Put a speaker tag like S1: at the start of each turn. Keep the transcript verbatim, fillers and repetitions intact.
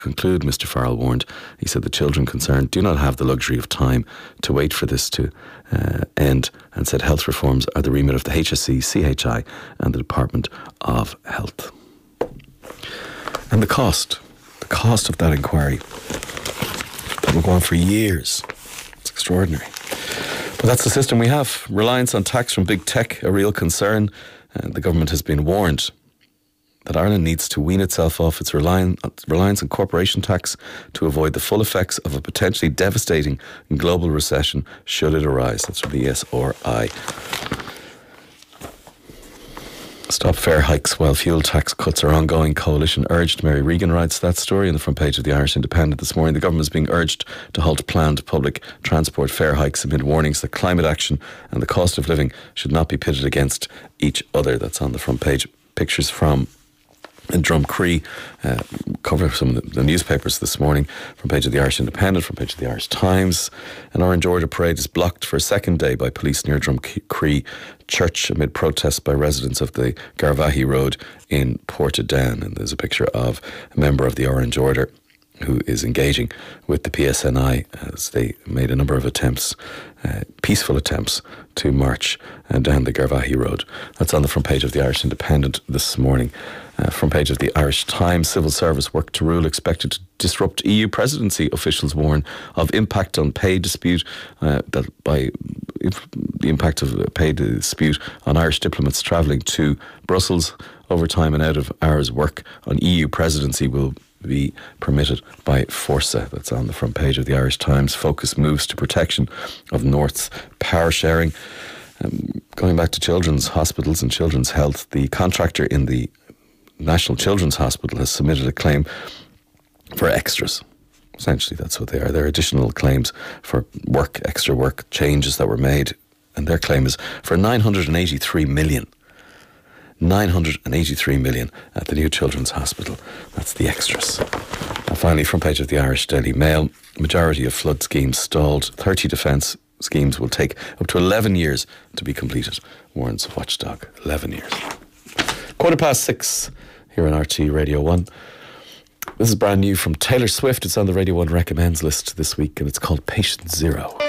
S1: conclude, Mr Farrell warned. He said the children concerned do not have the luxury of time to wait for this to uh, end, and said health reforms are the remit of the H S C, C H I and the Department of Health. And the cost, the cost of that inquiry that will go on for years. It's extraordinary. But that's the system we have. Reliance on tax from big tech, a real concern. Uh, the government has been warned that Ireland needs to wean itself off its reliance on corporation tax to avoid the full effects of a potentially devastating global recession should it arise. That's from the E S R I. Stop fare hikes while fuel tax cuts are ongoing, coalition urged. Mary Regan writes that story on the front page of the Irish Independent this morning. The government is being urged to halt planned public transport fare hikes amid warnings that climate action and the cost of living should not be pitted against each other. That's on the front page. Pictures from in Drumcree uh, cover some of the, the newspapers this morning. From page of the Irish Independent, from page of the Irish Times. An Orange Order parade is blocked for a second day by police near Drumcree Church amid protests by residents of the Garvaghey Road in Portadown. And there's a picture of a member of the Orange Order who is engaging with the P S N I as they made a number of attempts, uh, peaceful attempts, to march uh, down the Garvaghey Road. That's on the front page of the Irish Independent this morning. Uh, front page of the Irish Times, civil service work to rule expected to disrupt E U presidency. Officials warn of impact on pay dispute, uh, that by if the impact of pay dispute on Irish diplomats travelling to Brussels. Overtime and out of hours work on E U presidency will be permitted by Forsa. That's on the front page of the Irish Times. Focus moves to protection of North's power sharing. Um, going back to children's hospitals and children's health, the contractor in the National Children's Hospital has submitted a claim for extras. Essentially, that's what they are. They're additional claims for work, extra work, changes that were made. And their claim is for nine hundred eighty-three million. nine hundred eighty-three million at the new Children's Hospital. That's the extras. And finally, front page of the Irish Daily Mail, majority of flood schemes stalled. thirty defence schemes will take up to eleven years to be completed, warns Watchdog. eleven years. Quarter past six here on R T Radio one. This is brand new from Taylor Swift. It's on the Radio one Recommends list this week and it's called Patient Zero.